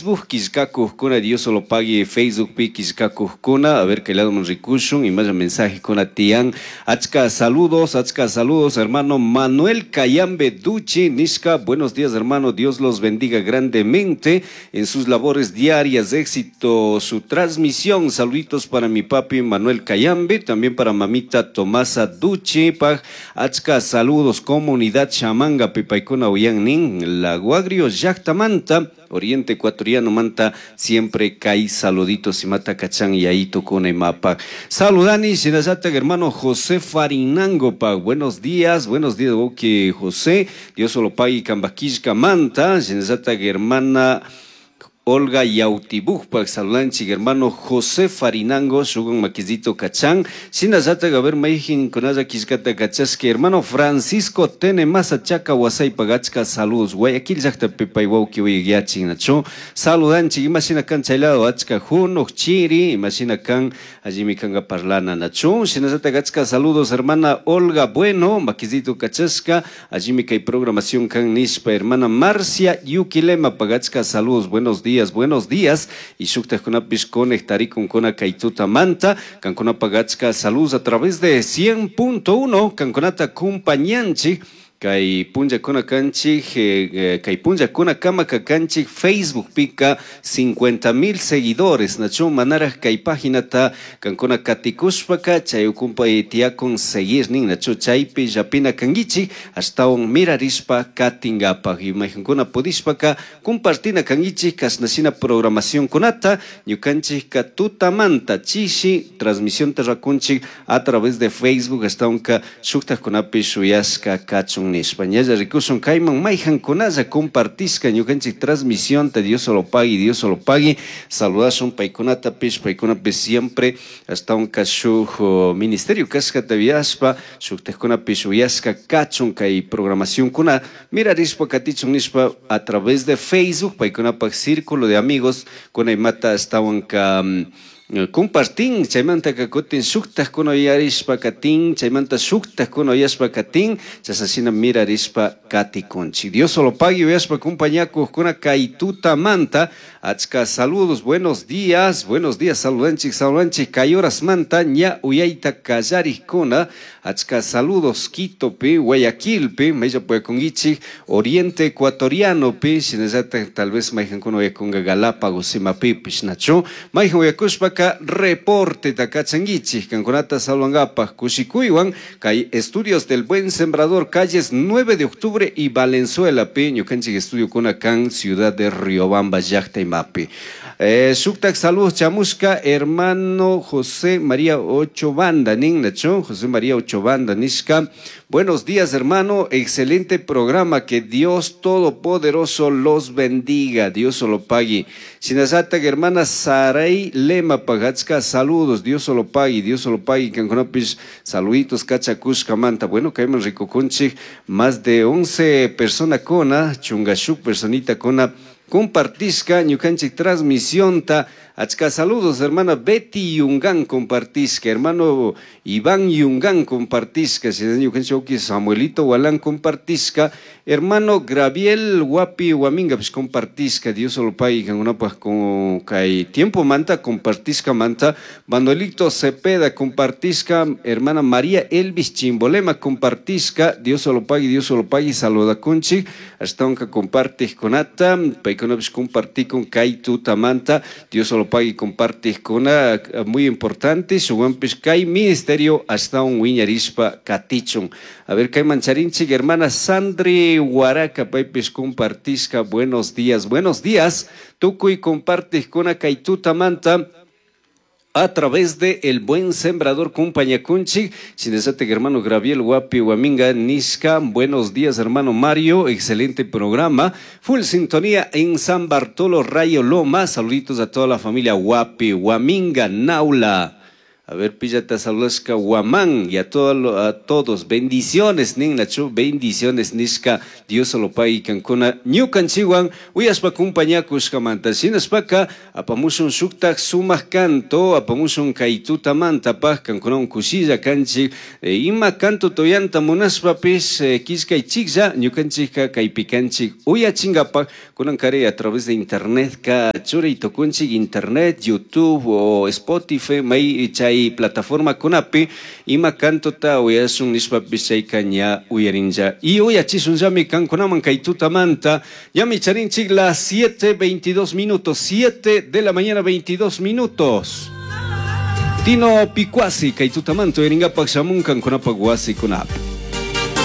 Facebook, Kishkakuhkuna, Dios solo pague Facebook, Kishkakuhkuna, a ver qué lado nos recushun, y más mensaje con a Tian. Achka saludos, hermano Manuel Cayambe Duchi, Nishka, buenos días, hermano, Dios los bendiga grandemente en sus labores diarias, éxito, su transmisión. Saluditos para mi papi Manuel Cayambe, también para mamita Tomasa Duchi, Achka saludos, comunidad Chamanga, Pipaikuna Uyannin, la Guagrio, Yactamanta, Oriente Ecuatoriano Manta, siempre cae saluditos y mata cachán y ahí tocó una mapa. Saludani, Shinazata, hermano José Farinango, buenos días, ok, José, Dios solo pague Cambaquishka Manta, Shinazata, hermana Olga Yautibuk, saludanchi, hermano José Farinango, Shugun Maquizito Cachán, Sinazata Gaber Maijin, Conaya Quiscata Cachaski, hermano Francisco Tene Masachaca, Wasai Pagachka, saludos, Guayaquil Yacta Pepaiwauki, Uyagachin Nacho, saludanchi, imagina can Chailado, Achka Juno, Chiri, imagina can Ajimikanga Parlana Nacho, Sinazata Gachka, saludos, hermana Olga Bueno, Maquizito Cachasca, Ajimika y programación can Nishpa, hermana Marcia Yukilema Pagachka, saludos, buenos días, y shukta con conectarí con Kona Kaituta Manta, Cancona Pagachka, saludos a través de 100.1, Canconata Compañanchi, Kai punja kuna canchi, kai punja kuna kama kakanchi, Facebook pica 50,000 seguidores, nacho manara kai página ta kankona katikushpaka, chay ukumpa itia conseguir ning nacho chaypi yapina kangichi, hasta un mirarispa katingapa, y majinkuna podishpaka, compartina kangichi, kasnashina programación kunata, nyukanchi katutamanta, chishi, transmisión terrakunchi a través de Facebook, hasta unka shukta kunapi shuyaska kachun. España ya recursos Cayman Maijan Conaza compartisca ñucanchi transmisión te Dios solo pague saludas un paiconata pis paiconape siempre hasta un cachujo ministerio cascata viaspa suctecona pisuyasca cachun kai programación kuna mira rispa catichun nispa a través de Facebook paiconapa círculo de amigos con mata hasta un compartin, chaymanta kakutin suktas kuno yarispa katin, chaymanta suktas kuno yaspa katin, chasasina mira rispa katikonchi. Dios solo pague yaspa compañaco kuna kaituta manta, achka saludos, buenos días, saludanchi, kayoras manta, ña uyaita kayaris kuna, achka saludos, Quito pe, Guayaquil pe, meja puede con ichi, Oriente Ecuatoriano pe, sinezata tal vez maijan kuno yakunga Galápagos, sima pe, pisnacho, maijan uyakushpa reporte takachangichi, Canconata Salwangapa, Cushicuyuan, Cay Estudios del Buen Sembrador, calles 9 de octubre y Valenzuela, Peño, Canchi Estudio Conacán, ciudad de Riobamba, Yacta y Mape. Suktak saludos, Chamusca, hermano José María Ochovanda, Ninnacho, José María Ochovanda, Nishka. Buenos días, hermano, excelente programa, que Dios Todopoderoso los bendiga, Dios solo pague. Sinazata, hermana Saray Lema Pagachka, saludos, Dios solo pague, Canconapis, saluditos, Cachacushka Manta. Bueno, caemos rico conchi, más de 11 personas cona, Chungashuk, personita cona, compartisca, ñucanchi transmisión ta, achka saludos, hermana Betty Yungan compartisca, hermano Iván Yungan compartisca, ñucanchi Samuelito Walán compartisca, hermano Graviel Guapi Huaminga pues compartisca, Dios solo pague, pues con kai tiempo manta compartisca manta, Manuelito Cepeda compartisca, hermana María Elvis Chimbolema compartisca, Dios solo pague, saluda conchi, hasta aunque compartis con ata, paiconabis compartí con kai tutamanta, Dios solo pague y compartis con muy importante, su kai ministerio hasta un wiñarispa catichon. A ver, kai mancharinchi, hermana Sandri Huaraca, paipis compartisca, buenos días, tucuy compartis con a kai tutamanta, a través de El Buen Sembrador Compañacunchi, Sinesate hermano Graviel Guapi Huaminga Nisca, buenos días hermano Mario, excelente programa, full sintonía en San Bartolo Rayo Loma, saluditos a toda la familia Guapi Huaminga Naula. A ver, pillata saludaska Guamán y a todos. Bendiciones, Nacho. Bendiciones, Niska. Dios solo pay cancuna. New canchiwan. Uyaspa compañía kushkamanta. Sinaspaka. Apamushun shuktak sumas canto. Apamushun kaituta manta paz. Cancuna un kusilla canchi. Ima canto toyanta monaspa pis. Kiska y chikja. New canchika kaipicanchi. Uya chingapa. Kunan kare a través de internet. Ka chure y tokunchik internet, YouTube o Spotify. May chay plataforma kunapi ima cantota uyasun nispa bisay kanya uyarinja y uyachisun yami kankunaman kaituta manta yami charinchik las 7:22 minutos 7 de la mañana 22 minutos Tino Picuasi kaituta manto eringapak shamun kankunapak wasi kunap